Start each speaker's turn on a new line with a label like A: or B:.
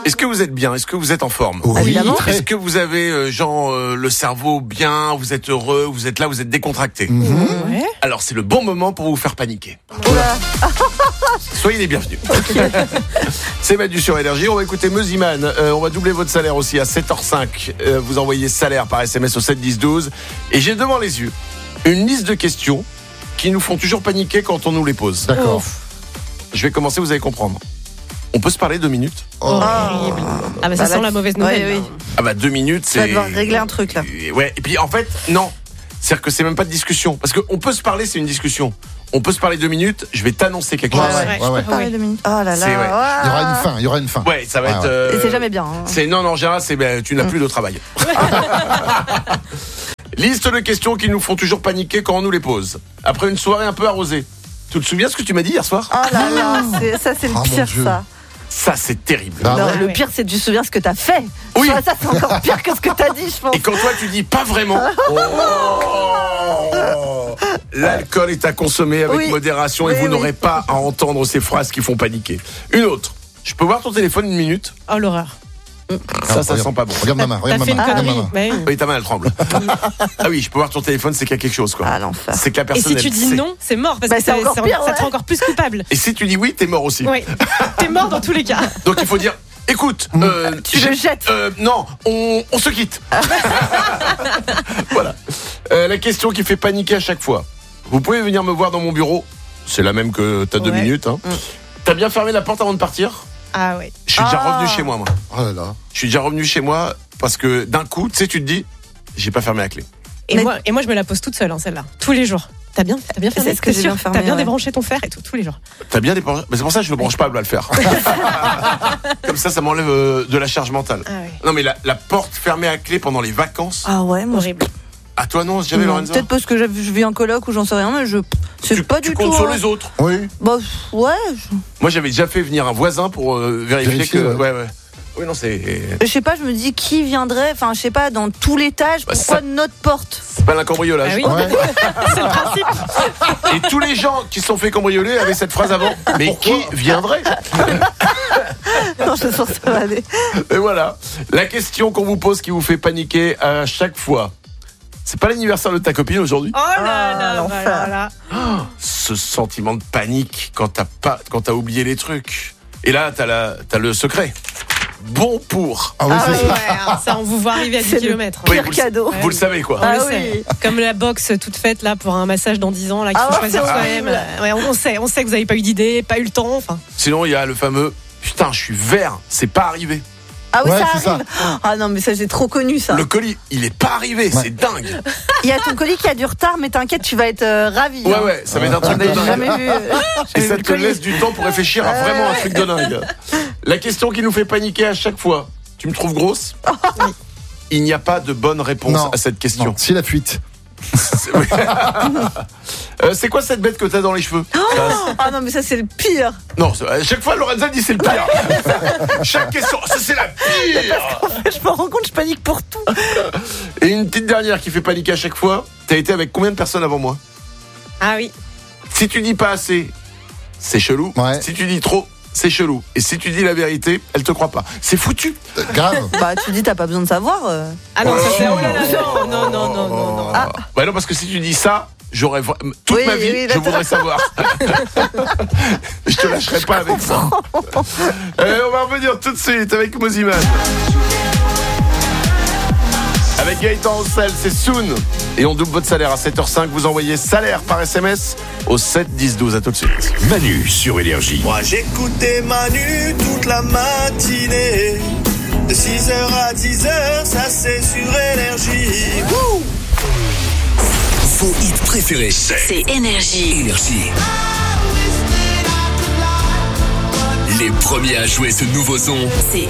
A: Est-ce que vous êtes bien? Est-ce que vous êtes en forme?
B: Oui,
C: évidemment.
A: Est-ce que vous avez le cerveau bien? Vous êtes heureux? Vous êtes là? Vous êtes décontracté?
B: Ouais.
A: Alors c'est le bon moment pour vous faire paniquer.
C: Oula.
A: Soyez les bienvenus. C'est Manu sur Énergie. On va écouter Meusiman. On va doubler votre salaire aussi à 7h05. Vous envoyez salaire par SMS au 7 10 12. Et j'ai devant les yeux une liste de questions qui nous font toujours paniquer quand on nous les pose.
B: D'accord.
A: Je vais commencer, vous allez comprendre. On peut se parler 2 minutes?
D: Horrible. Ah bah ça sent la mauvaise nouvelle.
C: Oui.
A: Ah bah 2 minutes,
C: Tu vas
A: c'est...
C: devoir régler un truc là.
A: Ouais, et puis en fait, non. C'est-à-dire que c'est même pas de discussion. Parce qu'on peut se parler, c'est une discussion. On peut se parler 2 minutes, je vais t'annoncer quelque chose.
B: Ouais.
C: Parler 2 minutes. Oh là là.
A: C'est- ouais.
B: Il y aura une fin.
A: Ouais, ça va
B: Ouais,
A: être...
C: Et c'est jamais bien. Hein.
A: C'est non, en général, c'est tu n'as plus de travail. Liste de questions qui nous font toujours paniquer quand on nous les pose. Après une soirée un peu arrosée. Tu te souviens ce que tu m'as dit hier soir?
C: Oh là là, ça c'est le
B: Oh, mon
C: pire
B: Dieu.
C: ça.
A: Ça, c'est terrible.
B: Ah
C: Non,
B: ouais.
C: le pire c'est que tu te souviens ce que t'as fait.
A: Oui.
C: Ça c'est encore pire que ce que t'as dit, je pense.
A: Et quand toi, tu dis pas vraiment. L'alcool est à consommer avec
C: Oui.
A: modération et
C: Oui,
A: vous
C: oui.
A: n'aurez pas à entendre ces phrases qui font paniquer. Une autre. Je peux voir ton téléphone 1 minute?
D: Oh l'horreur.
A: Ça sent pas bon.
B: Regarde ma main.
D: T'as fait une connerie. Bah oui.
A: Oui, ta main, elle tremble. Ah oui, je peux voir ton téléphone, c'est qu'il y a quelque chose, quoi.
C: Ah l'enfer.
A: C'est que la
D: Et
A: personne,
D: si tu
A: elle
D: dis
A: sait.
D: non, c'est mort parce
C: Bah,
D: que
C: c'est encore pire,
D: ça te
C: ouais.
D: rend encore plus coupable.
A: Et si tu dis oui, t'es mort aussi.
D: Oui. T'es mort dans tous les cas.
A: Donc il faut dire, écoute,
C: Tu le jettes.
A: non, on se quitte. Voilà. La question qui fait paniquer à chaque fois. Vous pouvez venir me voir dans mon bureau. C'est la même que t'as 2
D: Ouais.
A: minutes. Hein. T'as bien fermé la porte avant de partir?
D: Ah ouais.
A: Je suis déjà revenu chez moi.
B: Oh là là.
A: Je suis déjà revenu chez moi parce que d'un coup, tu sais, tu te dis, j'ai pas fermé la clé.
D: Et moi je me la pose toute seule, hein, celle-là. Tous les jours. T'as bien fermé,
C: C'est ce que
D: t'es
C: j'ai
D: sûr
C: bien fermé,
D: T'as bien
C: ouais.
D: débranché ton fer et tout, tous les jours.
A: T'as bien débranché. Mais c'est pour ça que je le branche pas à le faire. Comme ça m'enlève de la charge mentale.
D: Ah ouais.
A: Non mais la porte fermée à clé pendant les vacances.
C: Ah ouais, moi.
D: Horrible.
A: À toi non, jamais
C: Non,
A: Lorenzo.
C: peut-être parce que je vis en coloc ou j'en sais rien, mais c'est pas
A: tu
C: du
A: comptes
C: tout.
A: sur
C: hein.
A: les autres.
B: Oui.
C: Bah ouais.
A: Moi j'avais déjà fait venir un voisin pour vérifier
B: Vérifier,
A: que.
B: ouais.
A: Ouais. Oui non c'est.
C: Je sais pas, je me dis qui viendrait, enfin je sais pas, dans tout l'étage,
A: Bah,
C: pourquoi
A: ça-
C: notre porte?
A: C'est pas un cambriolage.
D: Ah oui.
B: Ouais.
D: C'est le principe.
A: Et tous les gens qui se sont fait cambrioler avaient cette phrase avant. Mais qui viendrait?
C: Non, je sens que ça va aller.
A: Et voilà. La question qu'on vous pose qui vous fait paniquer à chaque fois. C'est pas l'anniversaire de ta copine aujourd'hui?
D: Oh là là,
C: l'enfer.
D: voilà.
A: Ce sentiment de panique quand t'as oublié les trucs. Et là, t'as le secret. Bon pour.
B: Ah oui,
C: Ah
B: c'est
C: oui.
B: ça.
D: Ouais, ça on vous voit arriver à 10
C: C'est le
D: km.
A: Oui,
C: pire
A: vous le-
C: cadeau.
A: Vous le savez quoi.
D: On
C: Ah
D: le
C: oui.
D: sait. Comme la box toute faite là pour un massage dans 10 ans là qu'il
C: Ah
D: faut
C: ouais,
D: choisir
C: c'est
D: soi-même. Ouais, on sait que vous n'avez pas eu d'idée, pas eu le temps. Enfin,
A: Sinon, il y a le fameux putain, je suis vert, c'est pas arrivé.
C: Ah oui,
B: Ouais,
C: ça
B: c'est
C: arrive. Ah non, mais ça j'ai trop connu ça.
A: Le colis, il est pas arrivé, c'est dingue.
C: Il y a ton colis qui a du retard, mais t'inquiète, tu vas être ravi. hein.
A: Ouais, ça va être un
C: Ah,
A: truc
C: mais
A: de
C: j'ai
A: dingue.
C: jamais vu.
A: Et
C: j'ai
A: ça
C: vu
A: te
C: le colis.
A: laisse du temps pour réfléchir à vraiment un truc de dingue. La question qui nous fait paniquer à chaque fois. Tu me trouves grosse? Il n'y a pas de bonne réponse
B: Non.
A: à cette question.
B: Non, c'est la fuite.
A: C'est quoi cette bête que t'as dans les cheveux?
C: Ah non, mais ça c'est le pire.
A: Non, à chaque fois Lorenza dit c'est le pire. Chaque question, ça c'est la pire.
C: Je me rends compte, je panique pour tout.
A: Et une petite dernière qui fait paniquer à chaque fois. T'as été avec combien de personnes avant moi?
D: ah oui.
A: Si tu dis pas assez, c'est chelou.
B: Ouais.
A: Si tu dis trop, c'est chelou. Et si tu dis la vérité, elle te croit pas. C'est foutu.
B: Grave.
C: Bah tu dis t'as pas besoin de savoir.
D: Ah non, ça c'est
A: Oh.
D: oh là là, non.
C: Ah.
A: Bah non, parce que si tu dis ça, j'aurais toute
C: Oui,
A: ma vie,
C: oui,
A: je
C: d'accord.
A: voudrais savoir. Je te lâcherai pas avec ça. On va revenir tout de suite avec Meusiman. Avec Gaëtan Roussel, c'est Soon. Et on double votre salaire à 7h05. Vous envoyez salaire par SMS au 7 10 12. À tout de suite.
E: Manu sur Énergie.
F: Moi j'écoutais Manu toute la matinée. De 6h à 10h, ça c'est sur Énergie. Wouh.
E: Vos hits préférés,
G: C'est Énergie.
E: Énergie. Les premiers à jouer ce nouveau son.
G: C'est